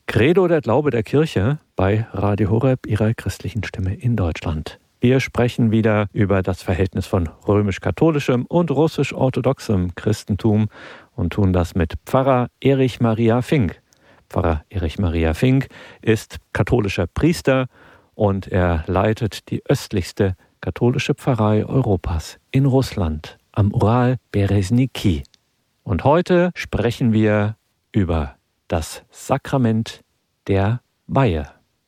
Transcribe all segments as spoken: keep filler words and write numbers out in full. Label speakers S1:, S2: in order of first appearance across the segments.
S1: Credo, der Glaube der Kirche bei Radio Horeb, Ihrer christlichen Stimme in Deutschland. Wir sprechen wieder über das Verhältnis von römisch-katholischem und russisch-orthodoxem Christentum und tun das mit Pfarrer Erich Maria Fink. Pfarrer Erich Maria Fink ist katholischer Priester und er leitet die östlichste katholische Pfarrei Europas in Russland am Ural Beresniki. Und heute sprechen wir über das Sakrament der Weihe.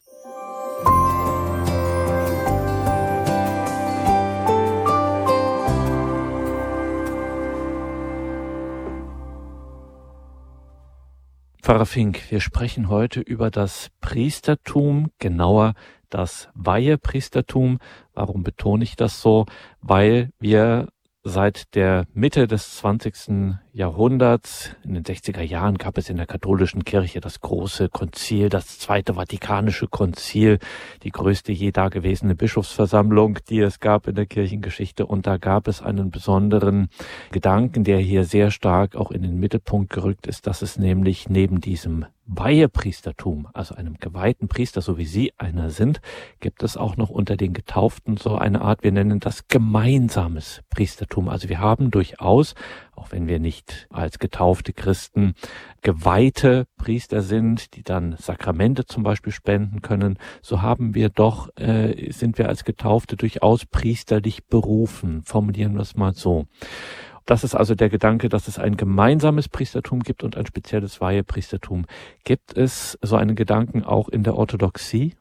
S1: Pfarrer Fink, wir sprechen heute über das Priestertum, genauer das Weihepriestertum. Warum betone ich das so? Weil wir seit der Mitte des zwanzigsten Jahrhunderts, in den sechziger Jahren, gab es in der katholischen Kirche das große Konzil, das Zweite Vatikanische Konzil, die größte je dagewesene Bischofsversammlung, die es gab in der Kirchengeschichte. Und da gab es einen besonderen Gedanken, der hier sehr stark auch in den Mittelpunkt gerückt ist, dass es nämlich neben diesem Weihepriestertum, also einem geweihten Priester, so wie Sie einer sind, gibt es auch noch unter den Getauften so eine Art, wir nennen das gemeinsames Priestertum. Also wir haben durchaus, auch wenn wir nicht als getaufte Christen geweihte Priester sind, die dann Sakramente zum Beispiel spenden können, so haben wir doch, äh, sind wir als Getaufte durchaus priesterlich berufen, formulieren wir es mal so. Das ist also der Gedanke, dass es ein gemeinsames Priestertum gibt und ein spezielles Weihepriestertum. Gibt es so einen Gedanken auch in der Orthodoxie?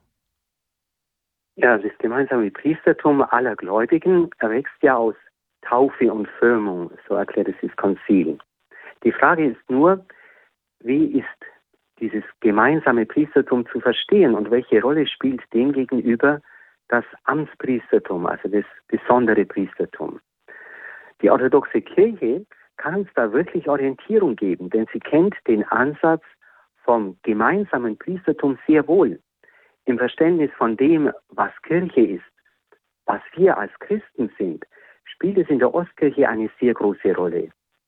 S2: Ja, das gemeinsame Priestertum aller Gläubigen erwächst ja aus Taufe und Firmung, so erklärt es das Konzil. Die Frage ist nur, wie ist dieses gemeinsame Priestertum zu verstehen und welche Rolle spielt dem gegenüber das Amtspriestertum, also das besondere Priestertum? Die orthodoxe Kirche kann uns da wirklich Orientierung geben, denn sie kennt den Ansatz vom gemeinsamen Priestertum sehr wohl. Im Verständnis von dem, was Kirche ist, was wir als Christen sind, spielt es in der Ostkirche eine sehr große Rolle.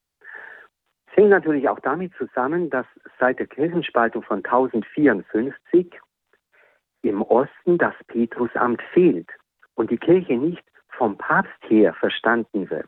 S2: Es hängt natürlich auch damit zusammen, dass seit der Kirchenspaltung von tausendvierundfünfzig im Osten das Petrusamt fehlt und die Kirche nicht vom Papst her verstanden wird.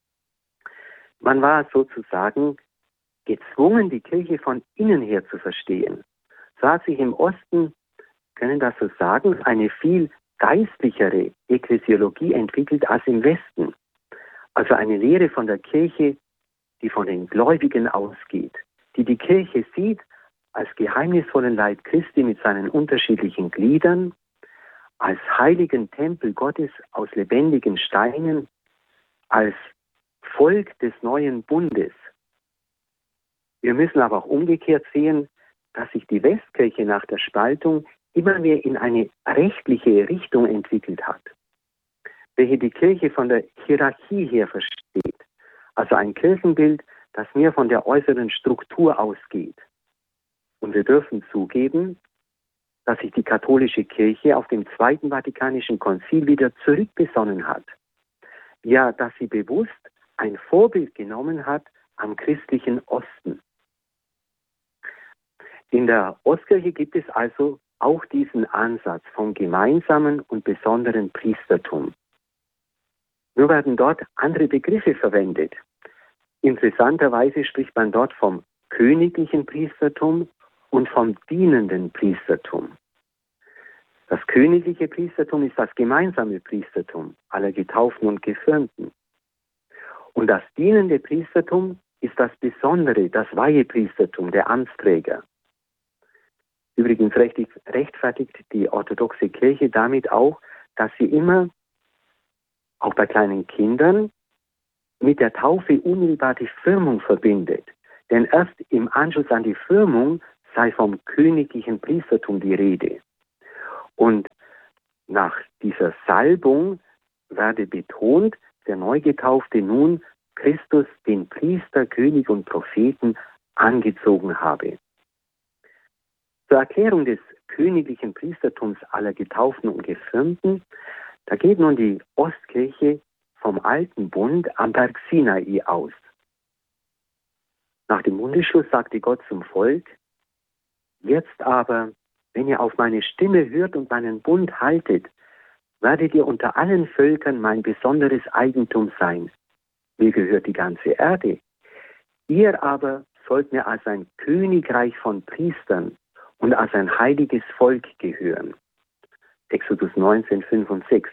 S2: Man war sozusagen gezwungen, die Kirche von innen her zu verstehen. So hat sich im Osten, können das so sagen, eine viel geistlichere Ekklesiologie entwickelt als im Westen. Also eine Lehre von der Kirche, die von den Gläubigen ausgeht, die die Kirche sieht als geheimnisvollen Leib Christi mit seinen unterschiedlichen Gliedern, als heiligen Tempel Gottes aus lebendigen Steinen, als Volk des neuen Bundes. Wir müssen aber auch umgekehrt sehen, dass sich die Westkirche nach der Spaltung immer mehr in eine rechtliche Richtung entwickelt hat, welche die Kirche von der Hierarchie her versteht, also ein Kirchenbild, das mehr von der äußeren Struktur ausgeht. Und wir dürfen zugeben, dass sich die katholische Kirche auf dem Zweiten Vatikanischen Konzil wieder zurückbesonnen hat. Ja, dass sie bewusst ein Vorbild genommen hat am christlichen Osten. In der Ostkirche gibt es also auch diesen Ansatz vom gemeinsamen und besonderen Priestertum. Nur werden dort andere Begriffe verwendet. Interessanterweise spricht man dort vom königlichen Priestertum und vom dienenden Priestertum. Das königliche Priestertum ist das gemeinsame Priestertum aller Getauften und Gefirmten. Und das dienende Priestertum ist das Besondere, das Weihepriestertum der Amtsträger. Übrigens rechtfertigt die orthodoxe Kirche damit auch, dass sie immer, auch bei kleinen Kindern, mit der Taufe unmittelbar die Firmung verbindet. Denn erst im Anschluss an die Firmung sei vom königlichen Priestertum die Rede. Und nach dieser Salbung werde betont, der Neugetaufte nun Christus, den Priester, König und Propheten, angezogen habe. Zur Erklärung des königlichen Priestertums aller Getauften und Gefirmten, da geht nun die Ostkirche vom alten Bund am Berg Sinai aus. Nach dem Bundesschluss sagte Gott zum Volk: Jetzt aber, wenn ihr auf meine Stimme hört und meinen Bund haltet, werdet ihr unter allen Völkern mein besonderes Eigentum sein. Mir gehört die ganze Erde. Ihr aber sollt mir als ein Königreich von Priestern und als ein heiliges Volk gehören. Exodus neunzehn, fünf und sechs.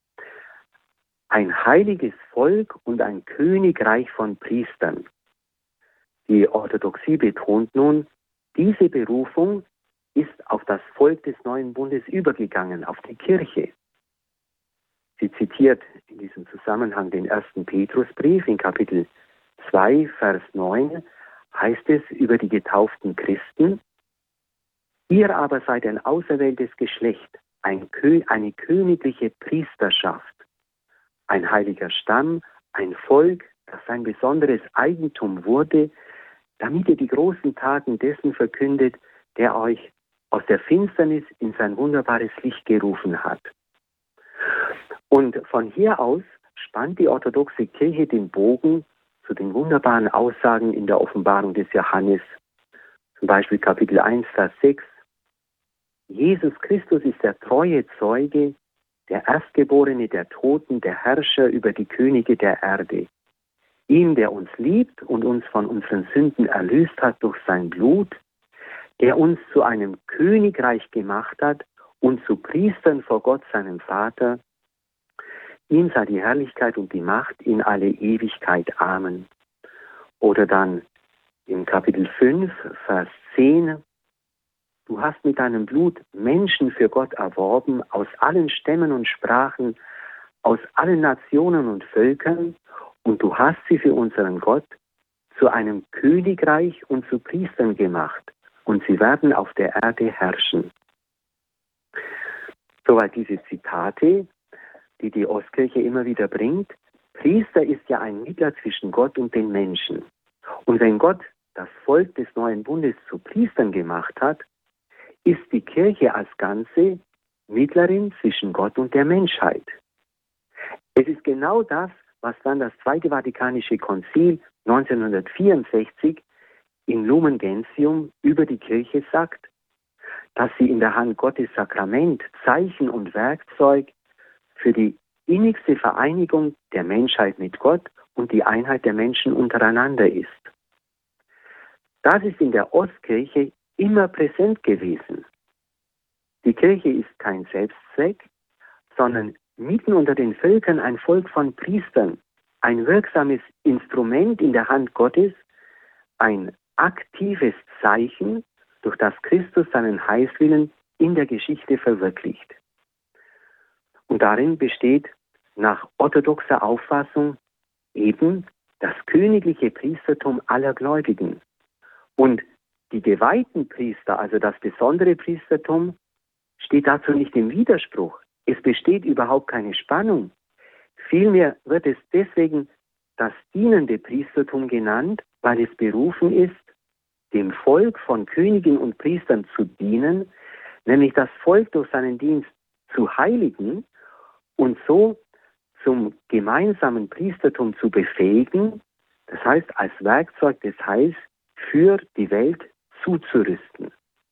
S2: Ein heiliges Volk und ein Königreich von Priestern. Die Orthodoxie betont nun, diese Berufung ist auf das Volk des neuen Bundes übergegangen, auf die Kirche. Sie zitiert in diesem Zusammenhang den ersten Petrusbrief in Kapitel zwei, Vers neun, heißt es über die getauften Christen: Ihr aber seid ein auserwähltes Geschlecht, ein Kö- eine königliche Priesterschaft, ein heiliger Stamm, ein Volk, das sein besonderes Eigentum wurde, damit ihr die großen Taten dessen verkündet, der euch aus der Finsternis in sein wunderbares Licht gerufen hat. Und von hier aus spannt die orthodoxe Kirche den Bogen zu den wunderbaren Aussagen in der Offenbarung des Johannes. Zum Beispiel Kapitel eins, Vers sechs. Jesus Christus ist der treue Zeuge, der Erstgeborene der Toten, der Herrscher über die Könige der Erde. Ihm, der uns liebt und uns von unseren Sünden erlöst hat durch sein Blut, der uns zu einem Königreich gemacht hat und zu Priestern vor Gott, seinem Vater. Ihm sei die Herrlichkeit und die Macht in alle Ewigkeit. Amen. Oder dann im Kapitel fünf, Vers zehn. Du hast mit deinem Blut Menschen für Gott erworben, aus allen Stämmen und Sprachen, aus allen Nationen und Völkern, und du hast sie für unseren Gott zu einem Königreich und zu Priestern gemacht, und sie werden auf der Erde herrschen. Soweit diese Zitate, die die Ostkirche immer wieder bringt. Priester ist ja ein Mittler zwischen Gott und den Menschen. Und wenn Gott das Volk des neuen Bundes zu Priestern gemacht hat, ist die Kirche als Ganze Mittlerin zwischen Gott und der Menschheit. Es ist genau das, was dann das Zweite Vatikanische Konzil neunzehnhundertvierundsechzig in Lumen Gentium über die Kirche sagt, dass sie in der Hand Gottes Sakrament, Zeichen und Werkzeug für die innigste Vereinigung der Menschheit mit Gott und die Einheit der Menschen untereinander ist. Das ist in der Ostkirche immer präsent gewesen. Die Kirche ist kein Selbstzweck, sondern mitten unter den Völkern ein Volk von Priestern, ein wirksames Instrument in der Hand Gottes, ein aktives Zeichen, durch das Christus seinen Heilswillen in der Geschichte verwirklicht. Und darin besteht nach orthodoxer Auffassung eben das königliche Priestertum aller Gläubigen. Und die geweihten Priester, also das besondere Priestertum, steht dazu nicht im Widerspruch. Es besteht überhaupt keine Spannung. Vielmehr wird es deswegen das dienende Priestertum genannt, weil es berufen ist, dem Volk von Königen und Priestern zu dienen, nämlich das Volk durch seinen Dienst zu heiligen und so zum gemeinsamen Priestertum zu befähigen, das heißt als Werkzeug des Heils für die Welt zuzurüsten.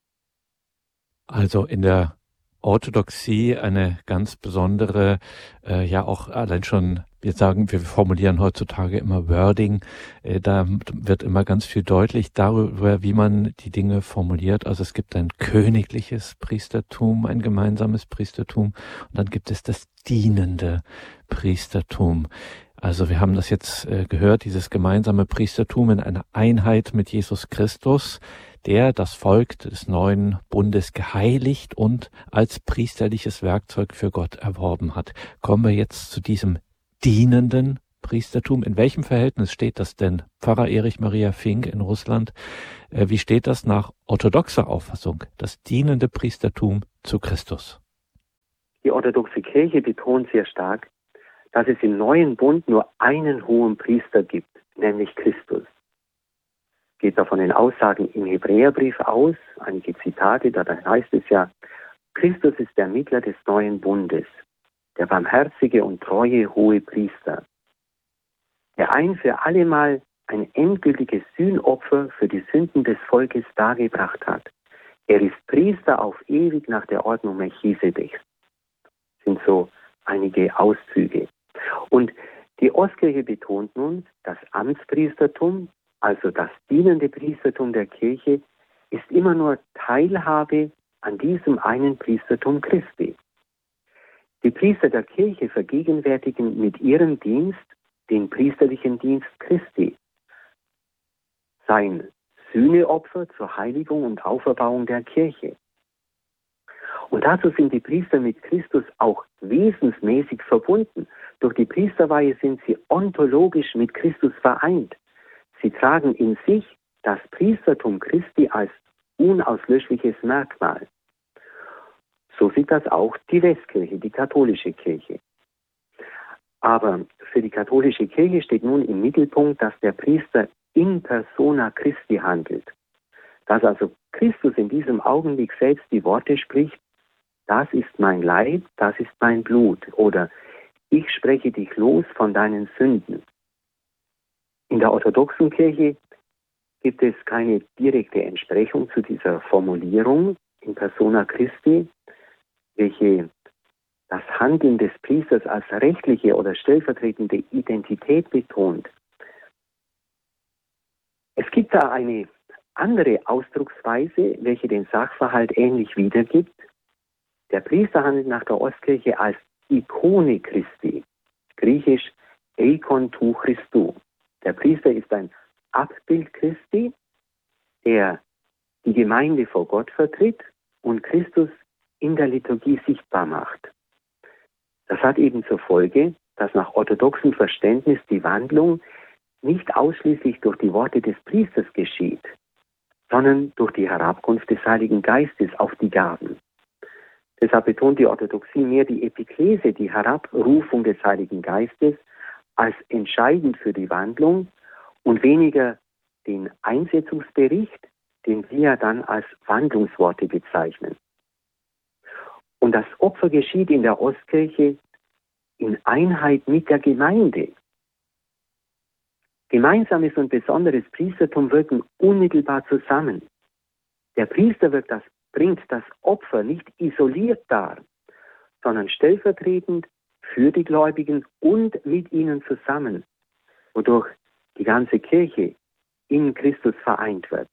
S1: Also in der Orthodoxie eine ganz besondere, äh, ja auch allein schon, wir sagen, wir formulieren heutzutage immer Wording, äh, da wird immer ganz viel deutlich darüber, wie man die Dinge formuliert. Also es gibt ein königliches Priestertum, ein gemeinsames Priestertum und dann gibt es das dienende Priestertum. Also wir haben das jetzt äh, gehört, dieses gemeinsame Priestertum in einer Einheit mit Jesus Christus, der das Volk des neuen Bundes geheiligt und als priesterliches Werkzeug für Gott erworben hat. Kommen wir jetzt zu diesem dienenden Priestertum. In welchem Verhältnis steht das denn? Pfarrer Erich Maria Fink in Russland, äh, wie steht das nach orthodoxer Auffassung, das dienende Priestertum zu Christus?
S2: Die orthodoxe Kirche betont sehr stark, dass es im neuen Bund nur einen hohen Priester gibt, nämlich Christus. Geht da von den Aussagen im Hebräerbrief aus, einige Zitate, da heißt es ja, Christus ist der Mittler des neuen Bundes, der barmherzige und treue hohe Priester, der ein für allemal ein endgültiges Sühnopfer für die Sünden des Volkes dargebracht hat. Er ist Priester auf ewig nach der Ordnung Melchisedechs. Das sind so einige Auszüge. Und die Ostkirche betont nun, das Amtspriestertum, also das dienende Priestertum der Kirche, ist immer nur Teilhabe an diesem einen Priestertum Christi. Die Priester der Kirche vergegenwärtigen mit ihrem Dienst den priesterlichen Dienst Christi, sein Sühneopfer zur Heiligung und Auferbauung der Kirche. Und dazu sind die Priester mit Christus auch wesensmäßig verbunden. Durch die Priesterweihe sind sie ontologisch mit Christus vereint. Sie tragen in sich das Priestertum Christi als unauslöschliches Merkmal. So sieht das auch die Westkirche, die katholische Kirche. Aber für die katholische Kirche steht nun im Mittelpunkt, dass der Priester in persona Christi handelt. Dass also Christus in diesem Augenblick selbst die Worte spricht, das ist mein Leib, das ist mein Blut, oder ich spreche dich los von deinen Sünden. In der orthodoxen Kirche gibt es keine direkte Entsprechung zu dieser Formulierung in persona Christi, welche das Handeln des Priesters als rechtliche oder stellvertretende Identität betont. Es gibt da eine andere Ausdrucksweise, welche den Sachverhalt ähnlich wiedergibt. Der Priester handelt nach der Ostkirche als Ikone Christi, griechisch Eikon tou Christou. Der Priester ist ein Abbild Christi, der die Gemeinde vor Gott vertritt und Christus in der Liturgie sichtbar macht. Das hat eben zur Folge, dass nach orthodoxem Verständnis die Wandlung nicht ausschließlich durch die Worte des Priesters geschieht, sondern durch die Herabkunft des Heiligen Geistes auf die Gaben. Deshalb betont die Orthodoxie mehr die Epiklese, die Herabrufung des Heiligen Geistes, als entscheidend für die Wandlung und weniger den Einsetzungsbericht, den wir dann als Wandlungsworte bezeichnen. Und das Opfer geschieht in der Ostkirche in Einheit mit der Gemeinde. Gemeinsames und besonderes Priestertum wirken unmittelbar zusammen. Der Priester wirkt das, bringt das Opfer nicht isoliert dar, sondern stellvertretend für die Gläubigen und mit ihnen zusammen, wodurch die ganze Kirche in Christus vereint wird.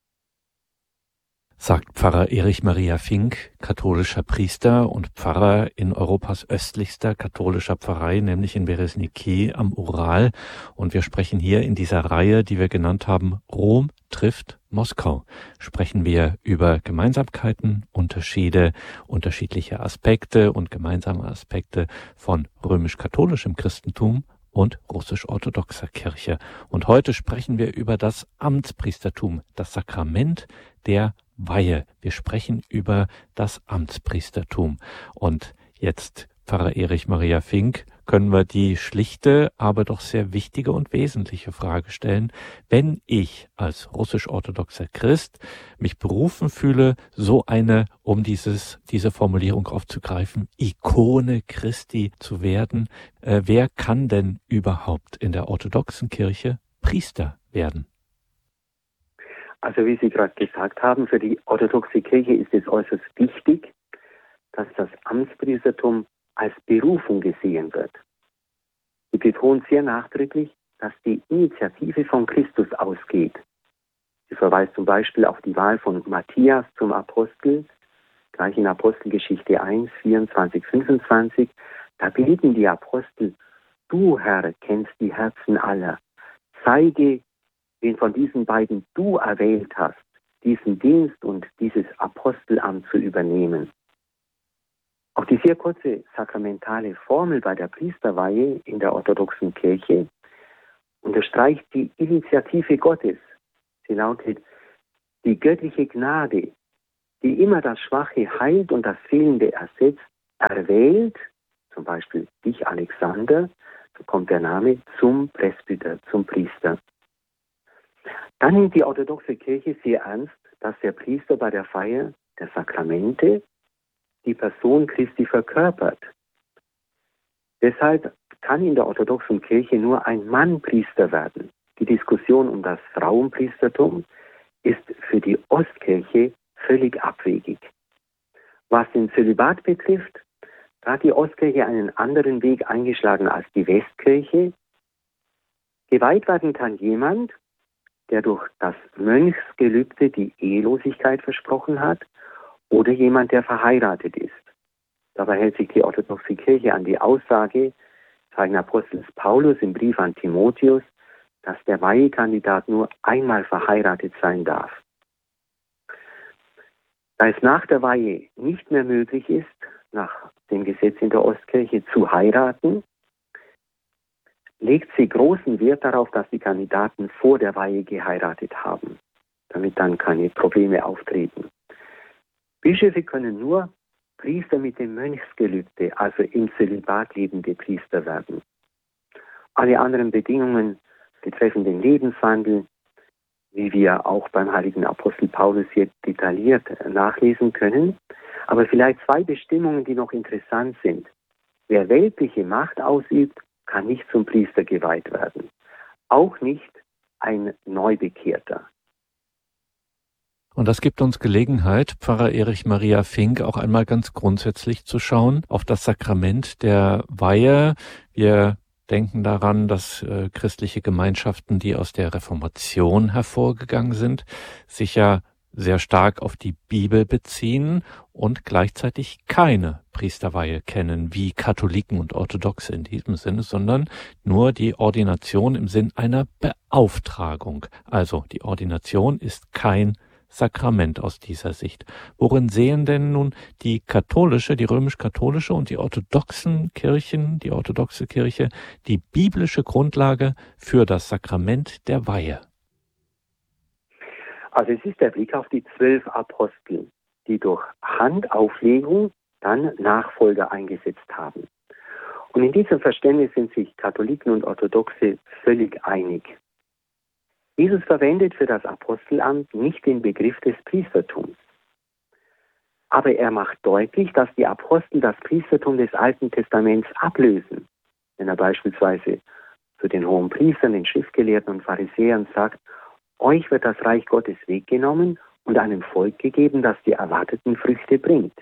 S1: Sagt Pfarrer Erich Maria Fink, katholischer Priester und Pfarrer in Europas östlichster katholischer Pfarrei, nämlich in Beresniki am Ural. Und wir sprechen hier in dieser Reihe, die wir genannt haben, Rom trifft Moskau. Sprechen wir über Gemeinsamkeiten, Unterschiede, unterschiedliche Aspekte und gemeinsame Aspekte von römisch-katholischem Christentum und russisch-orthodoxer Kirche. Und heute sprechen wir über das Amtspriestertum, das Sakrament der Weihe. Wir sprechen über das Amtspriestertum. Und jetzt, Pfarrer Erich Maria Fink, können wir die schlichte, aber doch sehr wichtige und wesentliche Frage stellen. Wenn ich als russisch-orthodoxer Christ mich berufen fühle, so eine, um dieses, diese Formulierung aufzugreifen, Ikone Christi zu werden, äh, wer kann denn überhaupt in der orthodoxen Kirche Priester werden?
S2: Also wie Sie gerade gesagt haben, für die orthodoxe Kirche ist es äußerst wichtig, dass das Amtspriestertum als Berufung gesehen wird. Sie betont sehr nachdrücklich, dass die Initiative von Christus ausgeht. Sie verweist zum Beispiel auf die Wahl von Matthias zum Apostel, gleich in Apostelgeschichte eins, vierundzwanzig, fünfundzwanzig. Da beten die Apostel: Du, Herr, kennst die Herzen aller. Zeige, wen von diesen beiden du erwählt hast, diesen Dienst und dieses Apostelamt zu übernehmen. Auch die sehr kurze sakramentale Formel bei der Priesterweihe in der orthodoxen Kirche unterstreicht die Initiative Gottes. Sie lautet: Die göttliche Gnade, die immer das Schwache heilt und das Fehlende ersetzt, erwählt, zum Beispiel dich, Alexander, so kommt der Name, zum Presbyter, zum Priester. Dann nimmt die orthodoxe Kirche sehr ernst, dass der Priester bei der Feier der Sakramente die Person Christi verkörpert. Deshalb kann in der orthodoxen Kirche nur ein Mann Priester werden. Die Diskussion um das Frauenpriestertum ist für die Ostkirche völlig abwegig. Was den Zölibat betrifft, da hat die Ostkirche einen anderen Weg eingeschlagen als die Westkirche. Geweiht werden kann jemand, der durch das Mönchsgelübde die Ehelosigkeit versprochen hat, oder jemand, der verheiratet ist. Dabei hält sich die orthodoxe Kirche an die Aussage des heiligen Apostels Paulus im Brief an Timotheus, dass der Weihekandidat nur einmal verheiratet sein darf. Da es nach der Weihe nicht mehr möglich ist, nach dem Gesetz in der Ostkirche zu heiraten, legt sie großen Wert darauf, dass die Kandidaten vor der Weihe geheiratet haben, damit dann keine Probleme auftreten. Bischöfe können nur Priester mit dem Mönchsgelübde, also im Zölibat lebende Priester werden. Alle anderen Bedingungen betreffend den Lebenswandel, wie wir auch beim heiligen Apostel Paulus hier detailliert nachlesen können. Aber vielleicht zwei Bestimmungen, die noch interessant sind. Wer weltliche Macht ausübt, kann nicht zum Priester geweiht werden. Auch nicht ein Neubekehrter.
S1: Und das gibt uns Gelegenheit, Pfarrer Erich Maria Fink auch einmal ganz grundsätzlich zu schauen auf das Sakrament der Weihe. Wir denken daran, dass äh, christliche Gemeinschaften, die aus der Reformation hervorgegangen sind, sich ja sehr stark auf die Bibel beziehen und gleichzeitig keine Priesterweihe kennen, wie Katholiken und Orthodoxe in diesem Sinne, sondern nur die Ordination im Sinn einer Beauftragung. Also die Ordination ist kein Sakrament aus dieser Sicht. Worin sehen denn nun die katholische, die römisch-katholische und die orthodoxen Kirchen, die orthodoxe Kirche, die biblische Grundlage für das Sakrament der Weihe?
S2: Also es ist der Blick auf die zwölf Apostel, die durch Handauflegung dann Nachfolger eingesetzt haben. Und in diesem Verständnis sind sich Katholiken und Orthodoxe völlig einig. Jesus verwendet für das Apostelamt nicht den Begriff des Priestertums. Aber er macht deutlich, dass die Apostel das Priestertum des Alten Testaments ablösen. Wenn er beispielsweise zu den hohen Priestern, den Schriftgelehrten und Pharisäern sagt, euch wird das Reich Gottes weggenommen und einem Volk gegeben, das die erwarteten Früchte bringt.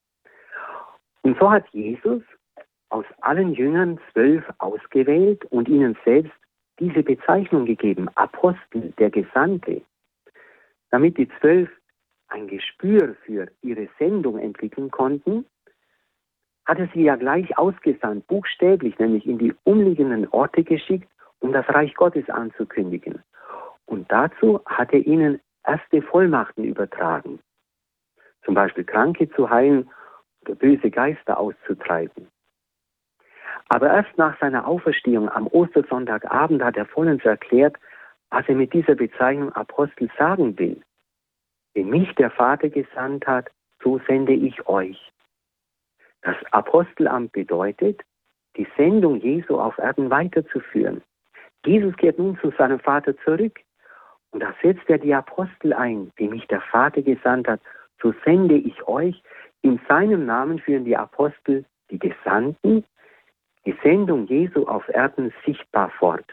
S2: Und so hat Jesus aus allen Jüngern zwölf ausgewählt und ihnen selbst diese Bezeichnung gegeben, Apostel, der Gesandte, damit die zwölf ein Gespür für ihre Sendung entwickeln konnten, hat er sie ja gleich ausgesandt, buchstäblich, nämlich in die umliegenden Orte geschickt, um das Reich Gottes anzukündigen. Und dazu hat er ihnen erste Vollmachten übertragen, zum Beispiel Kranke zu heilen oder böse Geister auszutreiben. Aber erst nach seiner Auferstehung am Ostersonntagabend hat er vollends erklärt, was er mit dieser Bezeichnung Apostel sagen will. Wenn mich der Vater gesandt hat, so sende ich euch. Das Apostelamt bedeutet, die Sendung Jesu auf Erden weiterzuführen. Jesus kehrt nun zu seinem Vater zurück. Und da setzt er die Apostel ein, die mich der Vater gesandt hat, so sende ich euch. In seinem Namen führen die Apostel, die Gesandten, die Sendung Jesu auf Erden sichtbar fort.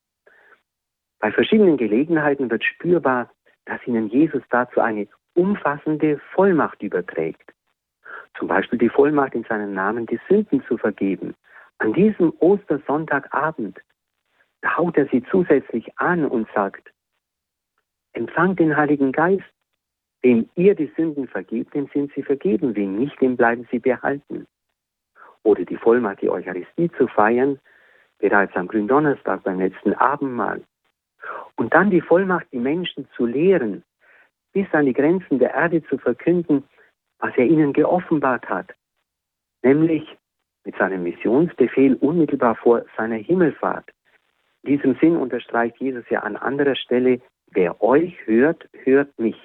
S2: Bei verschiedenen Gelegenheiten wird spürbar, dass ihnen Jesus dazu eine umfassende Vollmacht überträgt. Zum Beispiel die Vollmacht, in seinem Namen die Sünden zu vergeben. An diesem Ostersonntagabend, da haut er sie zusätzlich an und sagt, empfangt den Heiligen Geist. Wem ihr die Sünden vergebt, dem sind sie vergeben. Wem nicht, dem bleiben sie behalten. Oder die Vollmacht, die Eucharistie zu feiern, bereits am Gründonnerstag beim letzten Abendmahl. Und dann die Vollmacht, die Menschen zu lehren, bis an die Grenzen der Erde zu verkünden, was er ihnen geoffenbart hat. Nämlich mit seinem Missionsbefehl unmittelbar vor seiner Himmelfahrt. In diesem Sinn unterstreicht Jesus ja an anderer Stelle, wer euch hört, hört mich.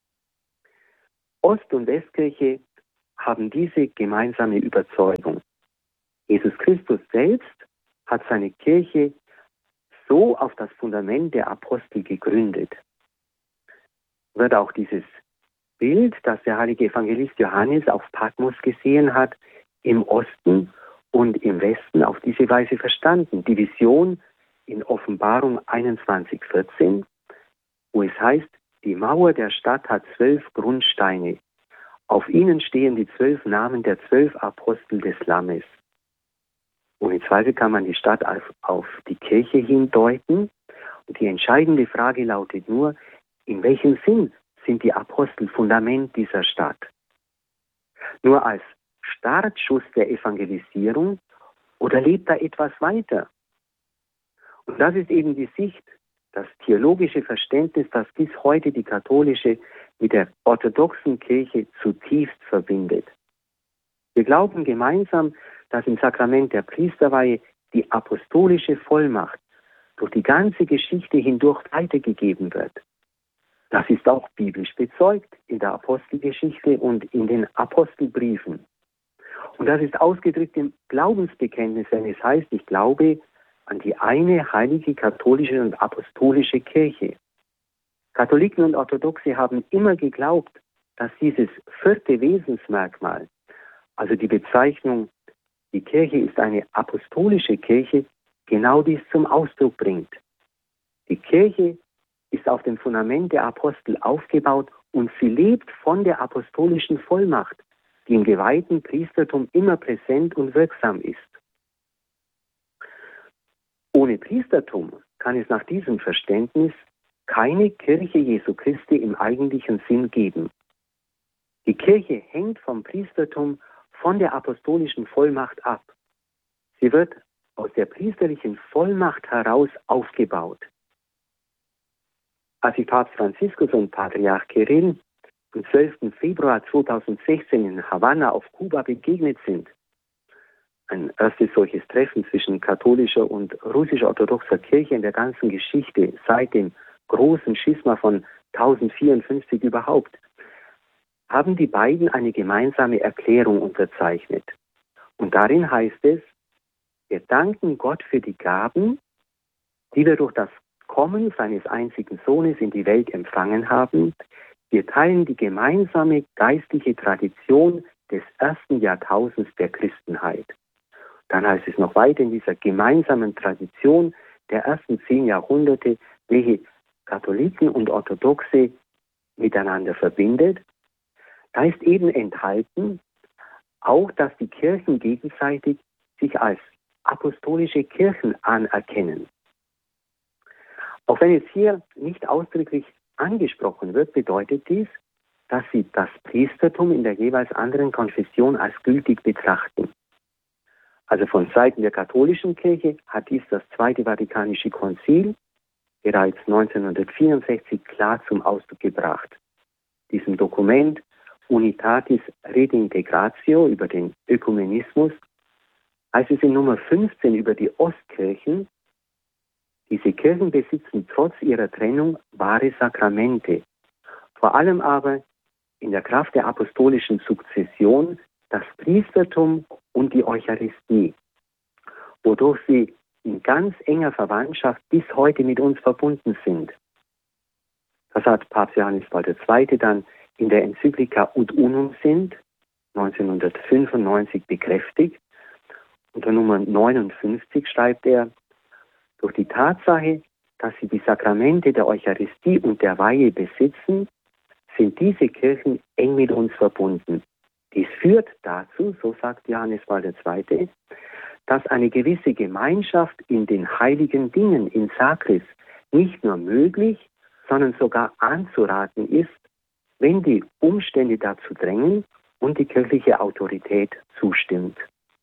S2: Ost- und Westkirche haben diese gemeinsame Überzeugung. Jesus Christus selbst hat seine Kirche so auf das Fundament der Apostel gegründet. Wird auch dieses Bild, das der heilige Evangelist Johannes auf Patmos gesehen hat, im Osten und im Westen auf diese Weise verstanden. Die Vision in Offenbarung einundzwanzig vierzehn, wo es heißt, Die Mauer der Stadt hat zwölf Grundsteine. Auf ihnen stehen die zwölf Namen der zwölf Apostel des Lammes. Ohne Zweifel kann man die Stadt auf, auf die Kirche hindeuten. Und die entscheidende Frage lautet nur, in welchem Sinn sind die Apostel Fundament dieser Stadt? Nur als Startschuss der Evangelisierung oder lebt da etwas weiter? Und das ist eben die Sicht, das theologische Verständnis, das bis heute die katholische mit der orthodoxen Kirche zutiefst verbindet. Wir glauben gemeinsam, dass im Sakrament der Priesterweihe die apostolische Vollmacht durch die ganze Geschichte hindurch weitergegeben wird. Das ist auch biblisch bezeugt in der Apostelgeschichte und in den Apostelbriefen. Und das ist ausgedrückt im Glaubensbekenntnis, wenn es heißt, ich glaube an die eine heilige katholische und apostolische Kirche. Katholiken und Orthodoxe haben immer geglaubt, dass dieses vierte Wesensmerkmal, also die Bezeichnung, die Kirche ist eine apostolische Kirche, genau dies zum Ausdruck bringt. Die Kirche ist auf dem Fundament der Apostel aufgebaut und sie lebt von der apostolischen Vollmacht, die im geweihten Priestertum immer präsent und wirksam ist. Ohne Priestertum kann es nach diesem Verständnis keine Kirche Jesu Christi im eigentlichen Sinn geben. Die Kirche hängt vom Priestertum, von der apostolischen Vollmacht ab. Sie wird aus der priesterlichen Vollmacht heraus aufgebaut. Als sich Papst Franziskus und Patriarch Kirill am zwölften Februar zweitausendsechzehn in Havanna auf Kuba begegnet sind, ein erstes solches Treffen zwischen katholischer und russisch-orthodoxer Kirche in der ganzen Geschichte seit dem großen Schisma von tausendvierundfünfzig überhaupt, haben die beiden eine gemeinsame Erklärung unterzeichnet. Und darin heißt es, wir danken Gott für die Gaben, die wir durch das Kommen seines einzigen Sohnes in die Welt empfangen haben. Wir teilen die gemeinsame geistliche Tradition des ersten Jahrtausends der Christenheit. Dann heißt es noch weiter in dieser gemeinsamen Tradition der ersten zehn Jahrhunderte, welche Katholiken und Orthodoxe miteinander verbindet. Da ist eben enthalten, auch dass die Kirchen gegenseitig sich als apostolische Kirchen anerkennen. Auch wenn es hier nicht ausdrücklich angesprochen wird, bedeutet dies, dass sie das Priestertum in der jeweils anderen Konfession als gültig betrachten. Also von Seiten der katholischen Kirche hat dies das Zweite Vatikanische Konzil bereits neunzehnhundertvierundsechzig klar zum Ausdruck gebracht. Diesem Dokument Unitatis Redintegratio über den Ökumenismus heißt es in Nummer fünfzehn über die Ostkirchen, diese Kirchen besitzen trotz ihrer Trennung wahre Sakramente, vor allem aber in der Kraft der apostolischen Sukzession das Priestertum und die Eucharistie, wodurch sie in ganz enger Verwandtschaft bis heute mit uns verbunden sind. Das hat Papst Johannes Paul der Zweite dann in der Enzyklika Ut Unum Sint neunzehnhundertfünfundneunzig bekräftigt. Unter Nummer neunundfünfzig schreibt er, durch die Tatsache, dass sie die Sakramente der Eucharistie und der Weihe besitzen, sind diese Kirchen eng mit uns verbunden. Dies führt dazu, so sagt Johannes Paul der Zweite, dass eine gewisse Gemeinschaft in den heiligen Dingen, in Sacris, nicht nur möglich, sondern sogar anzuraten ist, wenn die Umstände dazu drängen und die kirchliche Autorität zustimmt.